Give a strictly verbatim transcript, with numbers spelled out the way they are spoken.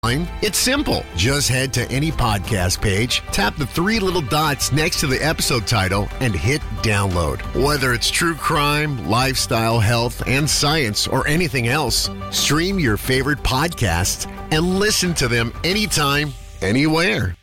It's simple. Just head to any podcast page, tap the three little dots next to the episode title, and hit download. Whether it's true crime, lifestyle, health, and science, or anything else, stream your favorite podcasts and listen to them anytime, anywhere.